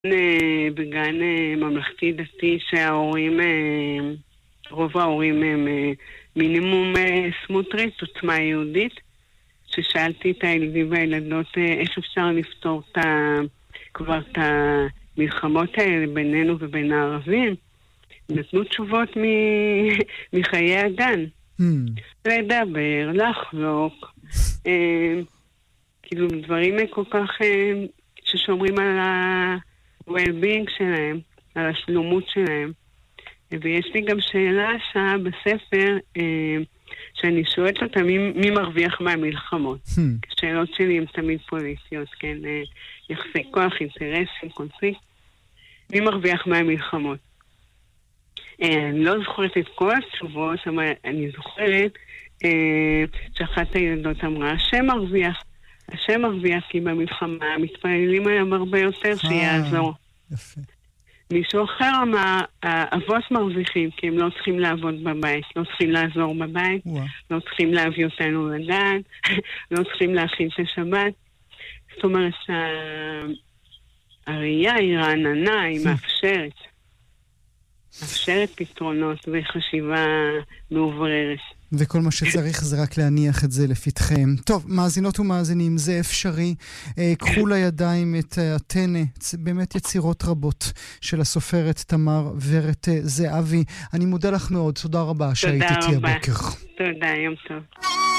בגן ממלכתי דתי שההורים, רוב ההורים הם מינימום סמוטריץ', עוצמה יהודית, ששאלתי את הילדים והילדות איך אפשר לפתור כבר את המלחמות האלה בינינו ובין הערבים. נתנו תשובות מחיי הגן. לדבר, לחלוק, כאילו דברים כל כך ששומרים על ה-well-being שלהם, על השלומות שלהם. ויש לי גם שאלה שעה בספר שאני שואלת אותה מי מרוויח מהמלחמות. שאלות שלי הן תמיד פוליטיות, כן? יחסי כוח, אינטרסים, קונפליקט. מי מרוויח מהמלחמות? אני לא זוכרת את כל התשובות, אבל אני זוכרת שאחת הילדות אמרה, השם מרוויח, כי במלחמה מתפללים היום הרבה יותר שיעזור. יפה. מישהו אחר אמר, האבות מרוויחים, כי הם לא צריכים לעבוד בבית, לא צריכים לעזור בבית, לא צריכים להביא אותנו לגן, לא צריכים להכין את השבת. זאת אומרת שהראייה היא רעננה, היא מאפשרת פתרונות וחשיבה מאובררת. וכל מה שצריך זה רק להניח את זה לפתחם. טוב, מאזינות ומאזינים, זה אפשרי. קחו לידיים את אתנה, באמת יצירות רבות של הסופרת תמר ורת זהבי. אני מודה לך מאוד, תודה רבה שהיית איתי הבוקר. תודה, יום טוב.